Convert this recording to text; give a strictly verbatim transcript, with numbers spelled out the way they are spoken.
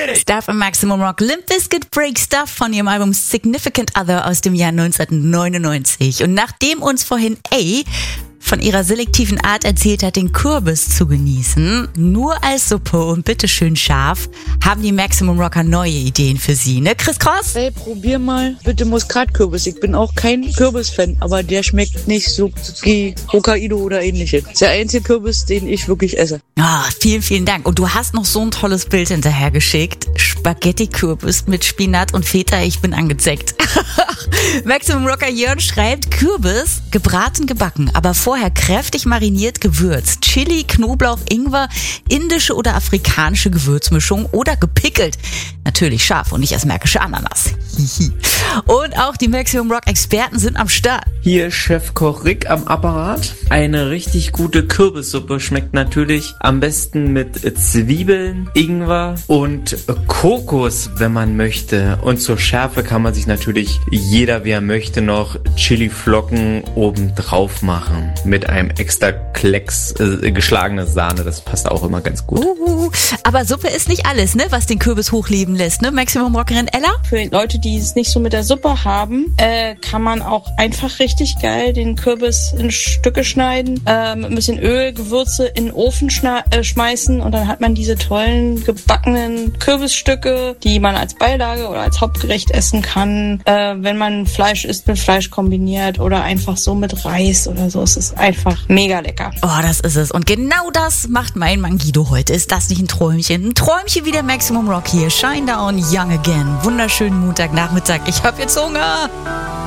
Stuff im Maximum Rock. Limp Bizkit Break Stuff von ihrem Album Significant Other aus dem Jahr neunzehnhundertneunundneunzig. Und nachdem uns vorhin A von ihrer selektiven Art erzählt hat, den Kürbis zu genießen, nur als Suppe und bitteschön scharf, haben die Maximum Rocker neue Ideen für sie, ne Chris Cross? Hey, probier mal bitte Muskatkürbis. Ich bin auch kein Kürbis-Fan, aber der schmeckt nicht so wie Hokkaido oder ähnliches. Das ist der einzige Kürbis, den ich wirklich esse. Ah, vielen, vielen Dank. Und du hast noch so ein tolles Bild hinterhergeschickt. Spaghetti-Kürbis mit Spinat und Feta, ich bin angezeckt. Maximum Rocker Jörn schreibt, Kürbis, gebraten, gebacken, aber vorher kräftig mariniert, gewürzt. Chili, Knoblauch, Ingwer, indische oder afrikanische Gewürzmischung oder gepickelt. Natürlich scharf und nicht als märkische Ananas. Und auch die Maximum Rock Experten sind am Start. Hier Chefkoch Rick am Apparat. Eine richtig gute Kürbissuppe schmeckt natürlich am besten mit Zwiebeln, Ingwer und Kokos, wenn man möchte. Und zur Schärfe kann man sich natürlich jeder, wie er möchte, noch Chiliflocken oben drauf machen. Mit einem extra Klecks äh, geschlagene Sahne. Das passt auch immer ganz gut. Uh, aber Suppe ist nicht alles, ne, was den Kürbis hochleben lässt, ne? Maximum Rockerin Ella? Für Leute, die es nicht so mit der Suppe haben, äh, kann man auch einfach richtig geil den Kürbis in Stücke schneiden, äh, mit ein bisschen Öl, Gewürze in den Ofen schna- äh, schmeißen und dann hat man diese tollen gebackenen Kürbisstücke, die man als Beilage oder als Hauptgericht essen kann, äh, wenn man Fleisch isst, mit Fleisch kombiniert oder einfach so mit Reis oder so. Es ist einfach mega lecker. Oh, das ist es. Und genau das macht mein Mann Guido heute. Ist das nicht ein Träumchen? Ein Träumchen wie der Maximum Rock hier. Shine Down, Young Again. Wunderschönen Montagnachmittag. Ich hab jetzt Hunger.